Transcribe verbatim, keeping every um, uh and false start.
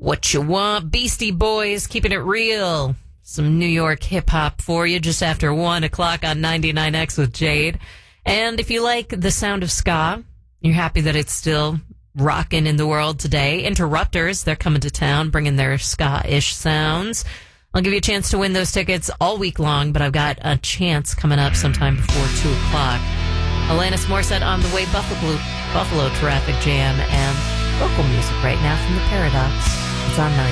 What You Want, Beastie Boys, keeping it real. Some New York hip-hop for you just after one o'clock on ninety-nine X with Jade. And if you like the sound of ska, you're happy that it's still rocking in the world today. Interrupters, they're coming to town, bringing their ska-ish sounds. I'll give you a chance to win those tickets all week long, but I've got a chance coming up sometime before two o'clock. Alanis Morissette on the way, Buffalo, Buffalo Traffic Jam, and local music right now from The Paradox. It's on nine.